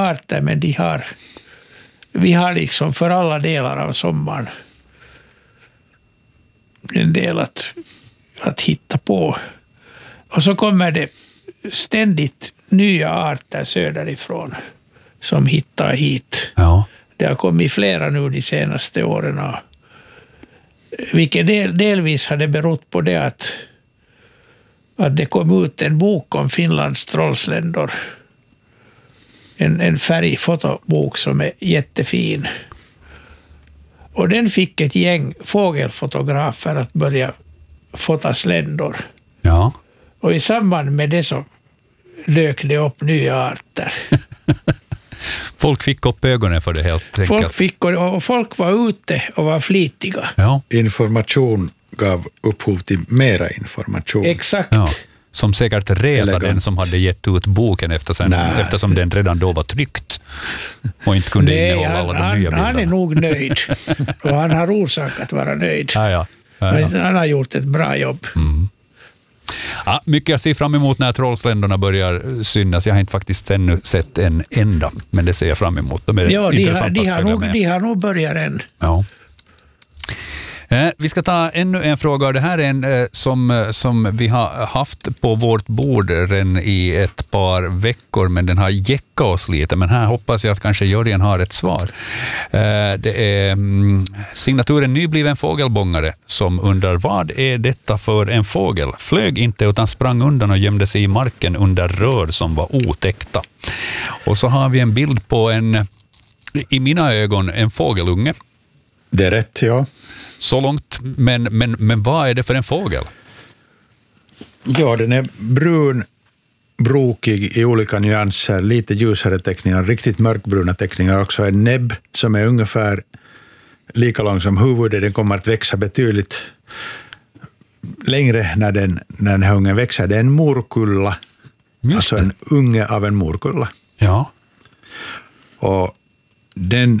arter, men vi har liksom för alla delar av sommaren en del att hitta på. Och så kommer det ständigt nya arter söderifrån som hittar hit. Ja. Det har kommit flera nu de senaste åren. Vilket delvis hade berott på det att det kom ut en bok om Finlands trollsländor. En färgfotobok som är jättefin. Och den fick ett gäng fågelfotografer att börja fota sländor. Ja. Och i samband med det så dök det upp nya arter. Folk fick upp ögonen för det helt enkelt. Folk var ute och var flitiga. Ja. Information gav upphov till mera information. Exakt. Ja. Som säkert redan den som hade gett ut boken eftersom den redan då var tryckt och inte kunde innehålla alla de nya bilderna. Han är nog nöjd. Och han har orsak att vara nöjd. Ja. Han har gjort ett bra jobb. Mm. Ja, mycket jag ser fram emot när trollsländorna börjar synas. Jag har inte faktiskt ännu sett en enda, men det ser jag fram emot. De är intressanta att följa med. De har nog börjat än. Ja. Vi ska ta ännu en fråga. Det här är en som vi har haft på vårt bord redan i ett par veckor, men den har jäckat oss lite. Men här hoppas jag att kanske Jörgen har ett svar. Det är signaturen nybliven fågelbångare som undrar: vad är detta för en fågel? Flög inte utan sprang undan och gömde sig i marken under rör som var otäckta. Och så har vi en bild på i mina ögon, en fågelunge. Det är rätt, ja. Så långt, men vad är det för en fågel? Ja, den är brun, brokig i olika nyanser, lite ljusare teckningar, riktigt mörkbruna teckningar också. En näbb som är ungefär lika lång som huvudet. Den kommer att växa betydligt längre när den här ungen växer. Det är en morkulla, alltså en unge av en morkulla. Ja. Och den,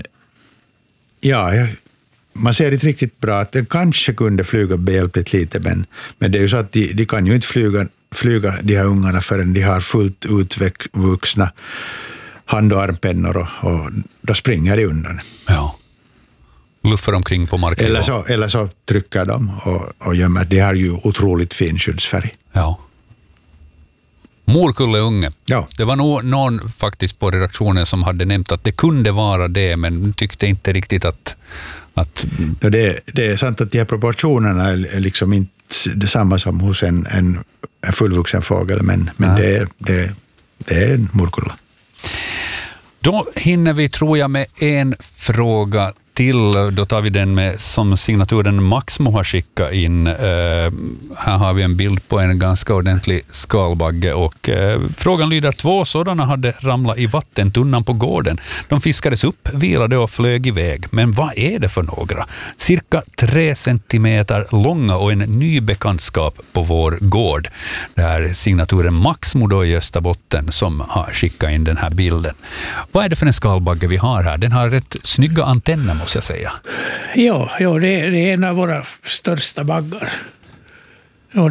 man ser inte riktigt bra att den kanske kunde flyga behjälpligt lite, men det är ju så att de kan ju inte flyga de här ungarna förrän de har fullt utvuxna hand- och armpennor och då springer de undan. Ja. Luffar omkring på marken. Eller så trycker de och gömmer. De har ju otroligt fin skyddsfärg. Ja. Morkulleunge. Ja. Det var nog någon faktiskt på redaktionen som hade nämnt att det kunde vara det, men tyckte inte riktigt att... Det är sant att de här proportionerna är liksom inte detsamma som hos en fullvuxen fågel, men det är en morkulla. Då hinner vi, tror jag, med en fråga till. Då tar vi den som signaturen Maxmo har skickat in. Här har vi en bild på en ganska ordentlig skalbagge och frågan lyder: 2 sådana hade ramlat i vattentunnan på gården. De fiskades upp, vilade och flög iväg. Men vad är det för några? Cirka 3 centimeter långa och en ny bekantskap på vår gård. Det är signaturen Maxmo då i Österbotten som har skickat in den här bilden. Vad är det för en skalbagge vi har här? Den har rätt snygga antenner, måste jag säga. Ja, det är en av våra största baggar. Och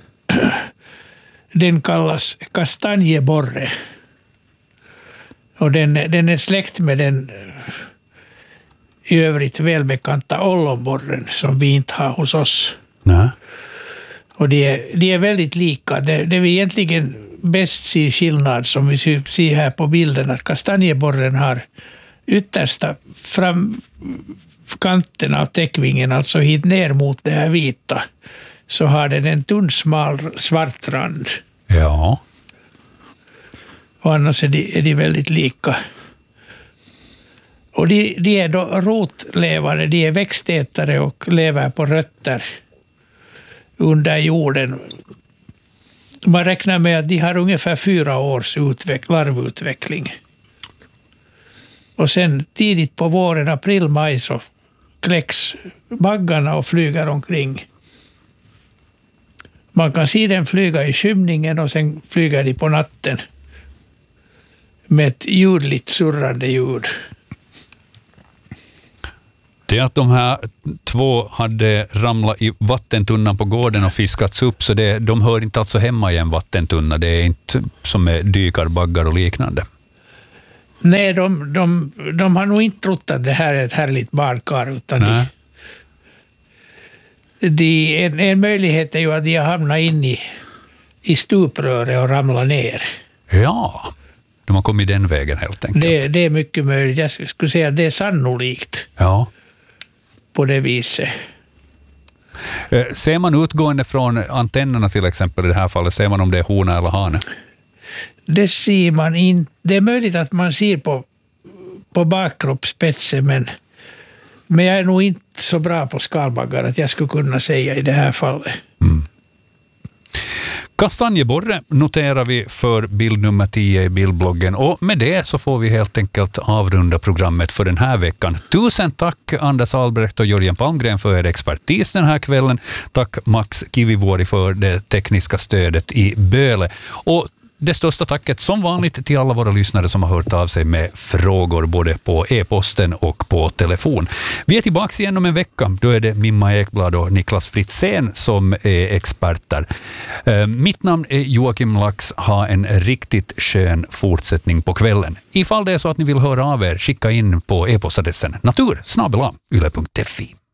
den kallas kastanjeborre. Och den är släkt med den i övrigt välbekanta ollonborren som vi inte har hos oss. Nej. Och de är väldigt lika. Det vi egentligen bäst ser skillnad, som vi ser här på bilden, att kastanjeborren har yttersta framkanten av täckvingen, alltså hit ner mot det här vita, så har den en tunn smal svart rand. Ja. Och annars är de väldigt lika. Och de är då rotlevare, de är växtätare och lever på rötter under jorden. Man räknar med att de har ungefär 4 års larvutveckling. Och sen tidigt på våren, april, maj, så kläcks baggarna och flyger omkring. Man kan se den flyga i skymningen och sen flyger de på natten med ett ljudligt surrande ljud. Det att de här 2 hade ramlat i vattentunnan på gården och fiskats upp, så de hör inte alltså hemma i en vattentunna. Det är inte som med dykarbaggar och liknande. Nej, de har nog inte trott att det här är ett härligt badkar, utan en möjlighet är ju att de har hamnat in i stupröret och ramlat ner. Ja, de har kommit den vägen helt enkelt. Det är mycket möjligt. Jag skulle säga att det är sannolikt på det viset. Ser man utgående från antennerna till exempel i det här fallet, ser man om det är hona eller hane? Det ser man inte. Det är möjligt att man ser på bakkroppsspetsen, men jag är nog inte så bra på skalbaggar att jag skulle kunna säga i det här fallet. Kastanjeborre noterar vi för bild nummer 10 i bildbloggen, och med det så får vi helt enkelt avrunda programmet för den här veckan. Tusen tack Anders Albrecht och Jörgen Palmgren för er expertis den här kvällen. Tack Max Kivivuori för det tekniska stödet i Böle. Och det största tacket som vanligt till alla våra lyssnare som har hört av sig med frågor både på e-posten och på telefon. Vi är tillbaka igen om en vecka. Då är det Mimma Ekblad och Niklas Fritzén som är experter. Mitt namn är Joakim Lax. Ha en riktigt skön fortsättning på kvällen. Ifall det är så att ni vill höra av er, skicka in på e-postadressen natur@yle.fi.